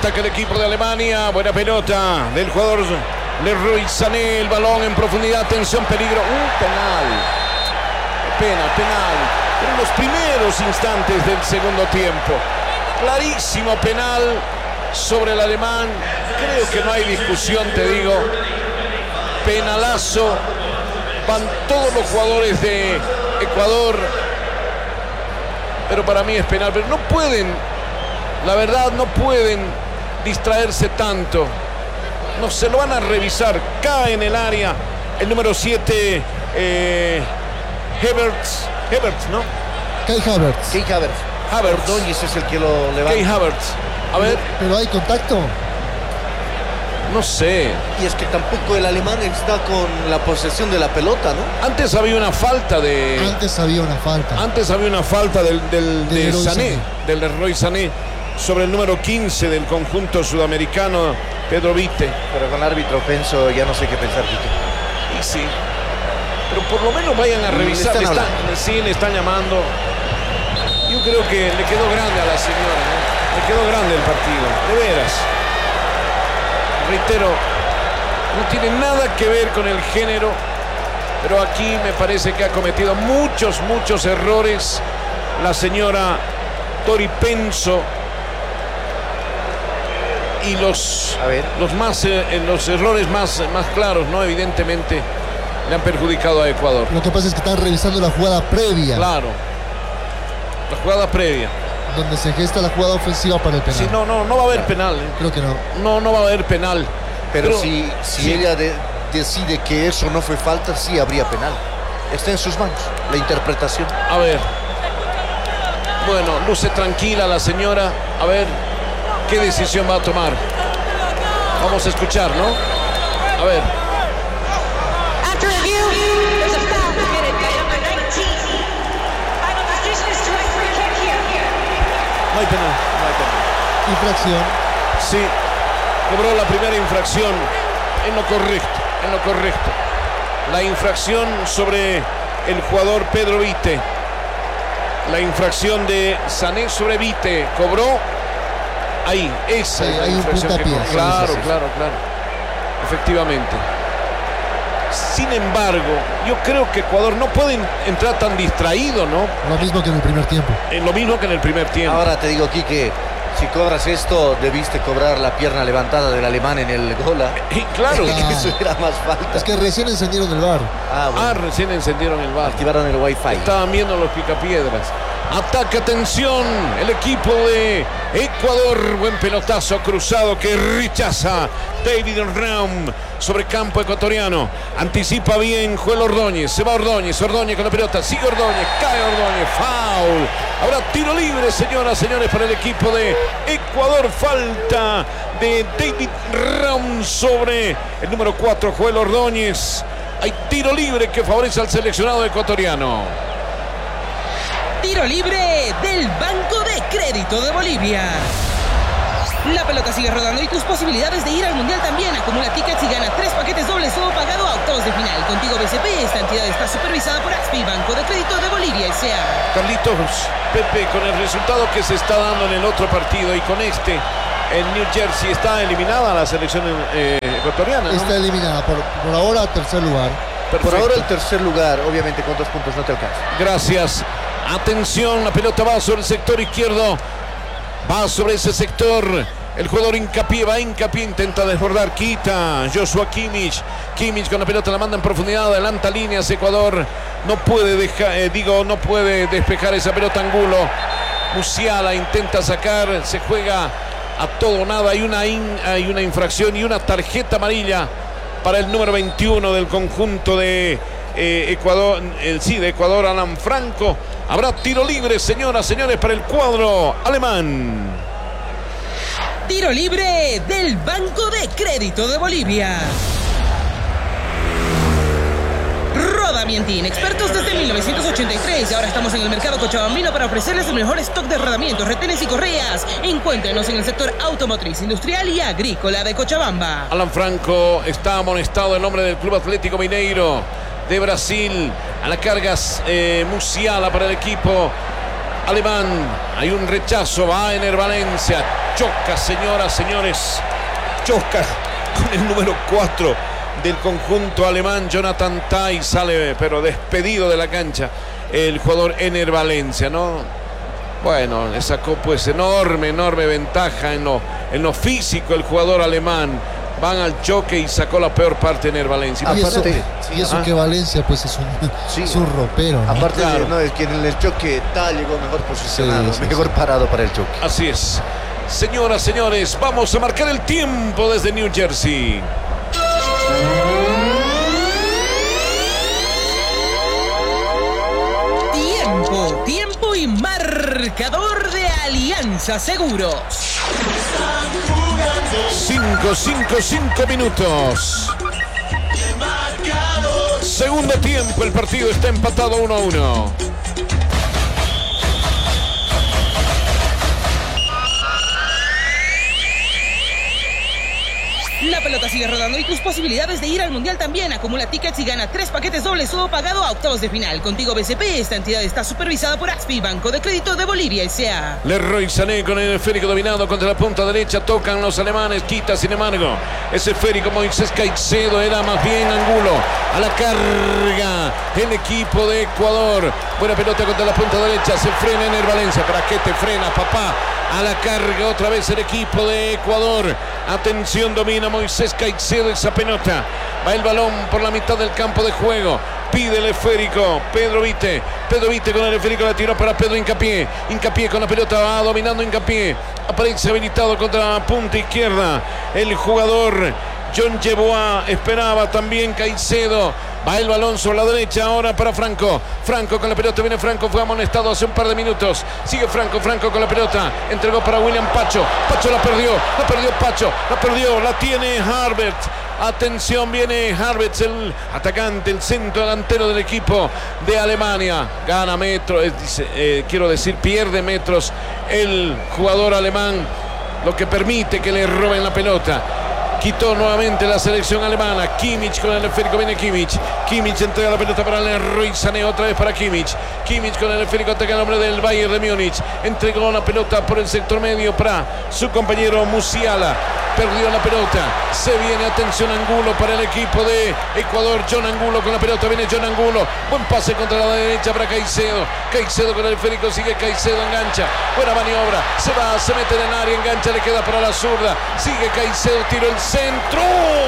ataca el equipo de Alemania. Buena pelota del jugador Leroy Sané. El balón en profundidad. Atención, peligro. Penal. Penal. Pero en los primeros instantes del segundo tiempo. Clarísimo penal sobre el alemán. Creo que no hay discusión, te digo. Penalazo. Van todos los jugadores de Ecuador. Pero para mí es penal. Pero no pueden, la verdad, no pueden distraerse tanto. No se lo van a revisar. Cae en el área el número 7, Havertz, ¿no? Kai Havertz. Ordóñez es el que lo levanta. Kai Havertz. A ver. ¿Pero hay contacto? No sé. Y es que tampoco el alemán está con la posesión de la pelota, ¿no? Antes había una falta de... Antes había una falta de Sané, del Leroy Sané, sobre el número 15 del conjunto sudamericano, Pedro Vite. Pero con el árbitro Penso ya no sé qué pensar, Quique. Y sí. Pero por lo menos vayan a revisar. Sí, le están llamando. Yo creo que le quedó grande a la señora, ¿no? Le quedó grande el partido, de veras. Reitero, no tiene nada que ver con el género, pero aquí me parece que ha cometido muchos errores la señora Tori Penso, y los errores más claros, ¿no? Evidentemente le han perjudicado a Ecuador. Lo que pasa es que están revisando la jugada previa. Claro, la jugada previa, donde se gesta la jugada ofensiva para el penal. Sí, no va a haber penal. Creo que no. No va a haber penal. Pero si ella decide que eso no fue falta, sí habría penal. Está en sus manos la interpretación. A ver. Bueno, luce tranquila la señora. A ver qué decisión va a tomar. Vamos a escuchar, ¿no? A ver. After review, there's a foul committed by number 19. Final decision is to a free kick here. No hay penal. Infracción. Sí, cobró la primera infracción en lo correcto. La infracción sobre el jugador Pedro Vite. La infracción de Sané sobre Vite. Cobró ahí. Esa es la infracción que cobró. Claro. Efectivamente. Sin embargo, yo creo que Ecuador no puede entrar tan distraído, ¿no? Lo mismo que en el primer tiempo. Lo mismo que en el primer tiempo. Ahora te digo, Quique, si cobras esto, debiste cobrar la pierna levantada del alemán en el gol. Y claro, que eso era más falta. Es que recién encendieron el VAR. Recién encendieron el VAR. Activaron el Wi-Fi. Estaban viendo los picapiedras. Ataca, atención, el equipo de Ecuador. Buen pelotazo cruzado que rechaza David Raum sobre campo ecuatoriano. Anticipa bien Joel Ordóñez. Se va Ordóñez con la pelota. Sigue Ordóñez, cae Ordóñez. Foul. Habrá tiro libre, señoras, señores, para el equipo de Ecuador. Falta de David Raum sobre el número 4, Joel Ordóñez. Hay tiro libre que favorece al seleccionado ecuatoriano. Tiro libre del Banco de Crédito de Bolivia. La pelota sigue rodando y tus posibilidades de ir al Mundial también. Acumula tickets y gana 3 paquetes dobles todo pagado a octavos de final. Contigo BCP, esta entidad está supervisada por AXPI, Banco de Crédito de Bolivia S.A. Carlitos, Pepe, con el resultado que se está dando en el otro partido y con este, en New Jersey, está eliminada la selección ecuatoriana, ¿no? Está eliminada por ahora, tercer lugar. Perfecto. Por ahora el tercer lugar, obviamente con 2 puntos no te alcanza. Gracias. Atención, la pelota va sobre el sector izquierdo. Va sobre ese sector. El jugador Hincapié, intenta desbordar, quita Joshua Kimmich. Kimmich con la pelota la manda en profundidad, adelanta líneas. Ecuador no puede no puede despejar esa pelota. Angulo. Musiala intenta sacar, se juega a todo o nada. Hay una infracción y una tarjeta amarilla para el número 21 del conjunto de Ecuador, de Ecuador, Alan Franco. Habrá tiro libre, señoras, señores, para el cuadro alemán. Tiro libre del Banco de Crédito de Bolivia. Rodamientín, expertos desde 1983. Ahora estamos en el mercado cochabambino para ofrecerles el mejor stock de rodamientos, retenes y correas. Encuéntrenos en el sector automotriz, industrial y agrícola de Cochabamba. Alan Franco está amonestado en nombre del Club Atlético Mineiro de Brasil. A la carga Musiala para el equipo alemán. Hay un rechazo, va Ener Valencia. Choca, señoras, señores. Choca con el número 4 del conjunto alemán. Jonathan Tah sale, pero despedido de la cancha, el jugador Ener Valencia, ¿no? Bueno, le sacó pues enorme ventaja en lo físico el jugador alemán. Van al choque y sacó la peor parte Ener Valencia. Y eso que Valencia pues es un ropero, ¿no? Aparte, Claro. no, es que en el choque Tah llegó mejor posicionado, Sí. mejor parado para el choque. Así es. Señoras, señores, vamos a marcar el tiempo desde New Jersey. Tiempo y marcador de Alianza Seguros. 5 minutos. Segundo tiempo, el partido está empatado 1-1. La pelota sigue rodando y tus posibilidades de ir al Mundial también. Acumula tickets y gana 3 paquetes dobles o pagado a octavos de final. Contigo BCP, esta entidad está supervisada por AXPI, Banco de Crédito de Bolivia S.A. Leroy Sané con el esférico dominado contra la punta derecha. Tocan los alemanes, quita sin embargo ese esférico. Moisés Caicedo, era más bien Angulo. A la carga el equipo de Ecuador. Buena pelota contra la punta derecha. Se frena Ener Valencia. ¿Para qué te frenas, papá? A la carga otra vez el equipo de Ecuador. Atención, domina Moisés Caicedo esa pelota. Va el balón por la mitad del campo de juego. Pide el esférico Pedro Vite. Pedro Vite con el esférico, la tiró para Pedro Hincapié. Hincapié con la pelota, va dominando Hincapié. Aparece habilitado contra la punta izquierda el jugador John Yeboah. Esperaba también Caicedo. Va el balón sobre la derecha ahora para Franco. Franco con la pelota, viene Franco, fue amonestado hace un par de minutos. Sigue Franco con la pelota. Entregó para William Pacho. Pacho la perdió Pacho. La tiene Harbert. Atención, viene Harbert, el atacante, el centro delantero del equipo de Alemania. Gana metros, pierde metros el jugador alemán, lo que permite que le roben la pelota. Quitó nuevamente la selección alemana. Kimmich con el esférico, viene Kimmich. Kimmich entrega la pelota para Leroy Sané, otra vez para Kimmich. Kimmich con el esférico ataca el hombre del Bayern de Múnich. Entregó la pelota por el sector medio para su compañero Musiala. Perdió la pelota. Se viene, atención, Angulo para el equipo de Ecuador. John Angulo con la pelota, viene John Angulo. Buen pase contra la derecha para Caicedo. Caicedo con el esférico, sigue Caicedo, engancha. Buena maniobra. Se va, se mete en el área, engancha, le queda para la zurda. Sigue Caicedo, tiro el centro.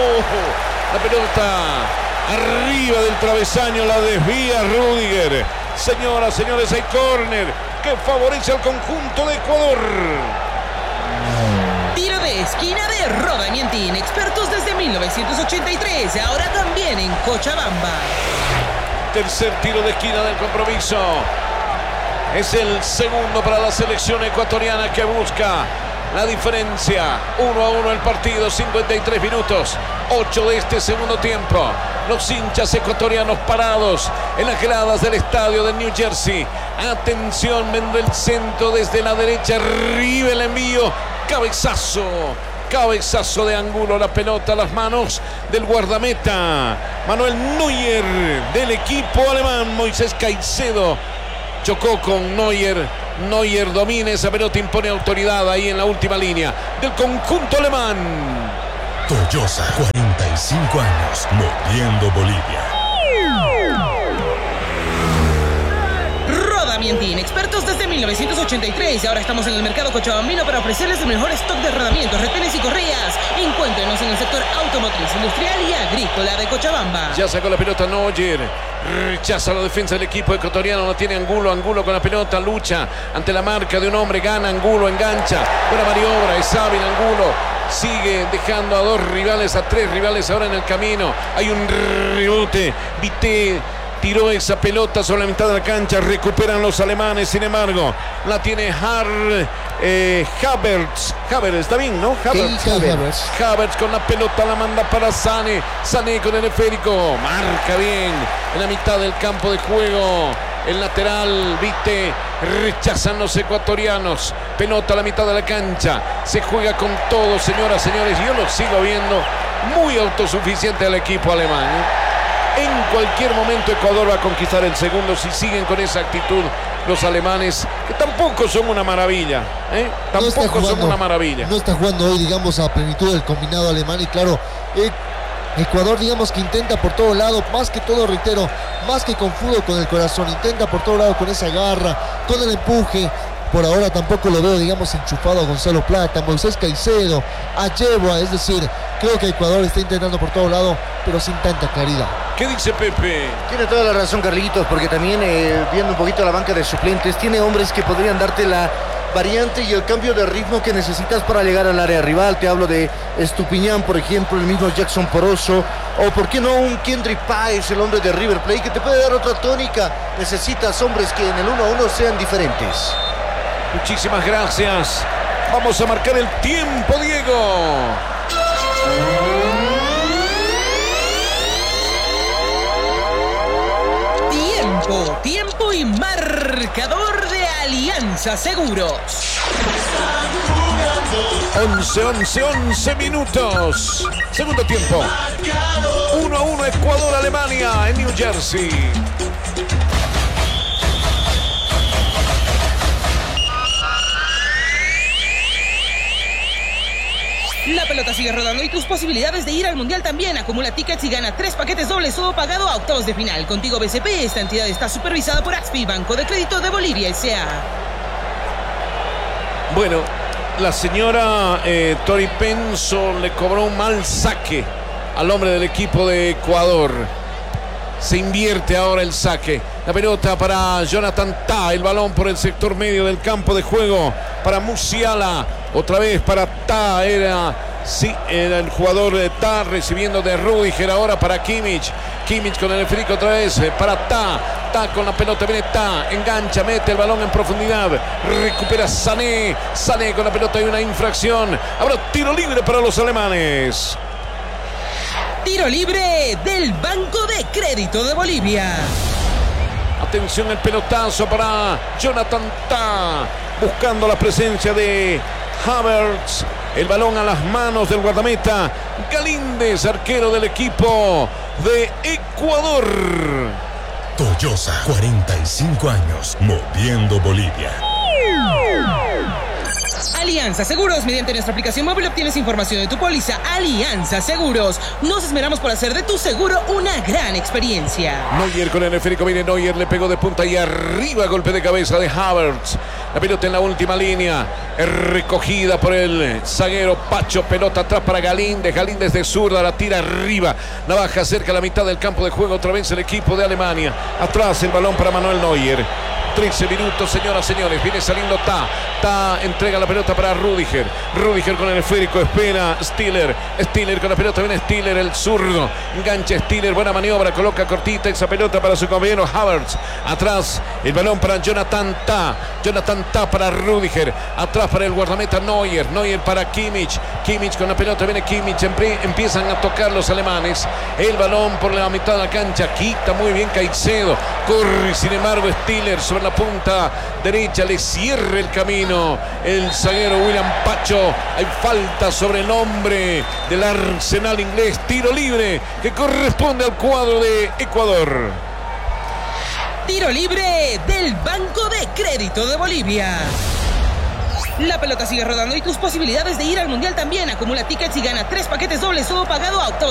La pelota arriba del travesaño, la desvía Rüdiger. Señoras, señores, hay córner que favorece al conjunto de Ecuador. Tiro de esquina de Roda Nientin, expertos desde 1983, ahora también en Cochabamba. Tercer tiro de esquina del compromiso. Es el segundo para la selección ecuatoriana que busca la diferencia. 1-1 el partido, 53 minutos, 8 de este segundo tiempo. Los hinchas ecuatorianos parados en las gradas del estadio de New Jersey. Atención, vendo el centro desde la derecha, arriba el envío. Cabezazo de Angulo, la pelota a las manos del guardameta Manuel Neuer del equipo alemán. Moisés Caicedo chocó con Neuer. Neuer domina esa pelota, impone autoridad ahí en la última línea del conjunto alemán. Toyosa, 45 años, moviendo Bolivia. Roda Nientin, expertos desde 1983, ahora estamos en el mercado cochabambino para ofrecerles el mejor stock de rodamientos, retenes y correas. Encuéntrenos en el sector automotriz, industrial y agrícola de Cochabamba. Ya sacó la pelota Neuer. Rechaza la defensa del equipo ecuatoriano, no tiene Angulo. Angulo con la pelota, lucha ante la marca de un hombre, gana Angulo, engancha. Buena maniobra, es hábil Angulo. Sigue dejando a dos rivales, a tres rivales ahora en el camino. Hay un rebote. Vite tiró esa pelota sobre la mitad de la cancha. Recuperan los alemanes, sin embargo. La tiene Havertz. Havertz, está bien, ¿no? Havertz con la pelota, la manda para Sané. Sané con el esférico. Marca bien en la mitad del campo de juego. El lateral, Vite, rechazan los ecuatorianos. Pelota a la mitad de la cancha. Se juega con todo, señoras, señores. Yo lo sigo viendo muy autosuficiente al equipo alemán. En cualquier momento Ecuador va a conquistar el segundo si siguen con esa actitud los alemanes, que tampoco son una maravilla, tampoco son una maravilla. No está jugando hoy, digamos, a plenitud el combinado alemán, y claro, Ecuador, digamos, que intenta por todo lado, más que todo, reitero, más que con fútbol, con el corazón, intenta por todo lado con esa garra, con el empuje. Por ahora tampoco lo veo, digamos, enchufado a Gonzalo Plata, Moisés Caicedo, a Yeboah. Es decir, creo que Ecuador está intentando por todo lado, pero sin tanta claridad. ¿Qué dice Pepe? Tiene toda la razón, Carlitos, porque también viendo un poquito la banca de suplentes, tiene hombres que podrían darte la variante y el cambio de ritmo que necesitas para llegar al área rival. Te hablo de Estupiñán, por ejemplo, el mismo Jackson Poroso, o por qué no un Kendrick Páez, el hombre de River Plate, que te puede dar otra tónica. Necesitas hombres que en el 1-1 sean diferentes. Muchísimas gracias. Vamos a marcar el tiempo, Diego. Tiempo y marcador de Alianza Seguros. 11 minutos. Segundo tiempo. 1-1 Ecuador-Alemania en New Jersey. La pelota sigue rodando y tus posibilidades de ir al Mundial también. Acumula tickets y gana 3 paquetes dobles todo pagado a octavos de final. Contigo BCP, esta entidad está supervisada por AXPI, Banco de Crédito de Bolivia S.A. Bueno, la señora Tori Penso le cobró un mal saque al hombre del equipo de Ecuador. Se invierte ahora el saque. La pelota para Jonathan Tah. El balón por el sector medio del campo de juego para Musiala. Otra vez para Tah. Era el jugador de Tah recibiendo de Rudiger. Ahora para Kimmich. Kimmich con el esférico otra vez para Tah. Tah con la pelota. Viene Tah. Engancha. Mete el balón en profundidad. Recupera Sané. Sané con la pelota. Hay una infracción. Habrá tiro libre para los alemanes. Tiro libre del Banco de Crédito de Bolivia. Atención, el pelotazo para Jonathan Tah. Buscando la presencia de Havertz. El balón a las manos del guardameta Galíndez, arquero del equipo de Ecuador. Toyosa, 45 años, moviendo Bolivia. Alianza Seguros, mediante nuestra aplicación móvil obtienes información de tu póliza. Alianza Seguros, nos esmeramos por hacer de tu seguro una gran experiencia. Neuer con el esférico, viene Neuer, le pegó de punta y arriba, golpe de cabeza de Havertz. La pelota en la última línea, recogida por el zaguero Pacho, pelota atrás para Galíndez, Galíndez de zurda, la tira arriba, la baja cerca a la mitad del campo de juego, otra vez el equipo de Alemania. Atrás el balón para Manuel Neuer. 13 minutos, señoras, señores. Viene saliendo Tah. Tah entrega la pelota para Rudiger. Rudiger con el esférico. Espera Stiller. Stiller con la pelota. Viene Stiller, el zurdo. Engancha Stiller. Buena maniobra. Coloca cortita esa pelota para su compañero Havertz. Atrás el balón para Jonathan Tah. Jonathan Tah para Rudiger. Atrás para el guardameta Neuer. Neuer para Kimmich. Kimmich con la pelota. Viene Kimmich. Empiezan a tocar los alemanes. El balón por la mitad de la cancha. Quita muy bien Caicedo. Corre sin embargo Stiller sobre la punta derecha, le cierra el camino el zaguero William Pacho. Hay falta sobre el hombre del Arsenal inglés. Tiro libre que corresponde al cuadro de Ecuador. Tiro libre del Banco de Crédito de Bolivia. La pelota sigue rodando y tus posibilidades de ir al Mundial también. Acumula tickets y gana 3 paquetes dobles todo pagado a octavos